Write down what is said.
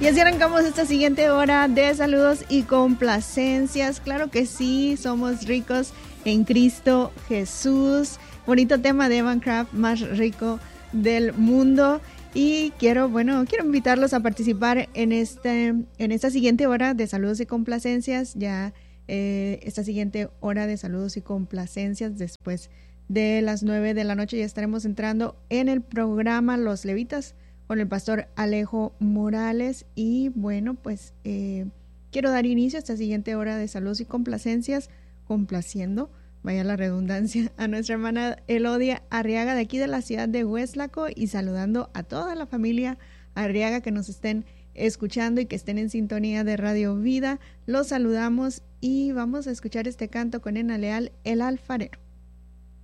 Y así arrancamos esta siguiente hora de saludos y complacencias. Claro que sí, somos ricos en Cristo Jesús. Bonito tema de Evan Craft, más rico del mundo. Y quiero invitarlos a participar en esta siguiente hora de saludos y complacencias. Ya esta siguiente hora de saludos y complacencias, después de las 9 de la noche, ya estaremos entrando en el programa Los Levitas con el pastor Alejo Morales. Y bueno, pues quiero dar inicio a esta siguiente hora de saludos y complacencias, complaciendo, vaya la redundancia, a nuestra hermana Elodia Arriaga de aquí de la ciudad de Hueslaco, y saludando a toda la familia Arriaga que nos estén escuchando y que estén en sintonía de Radio Vida. Los saludamos y vamos a escuchar este canto con Ena Leal, El Alfarero.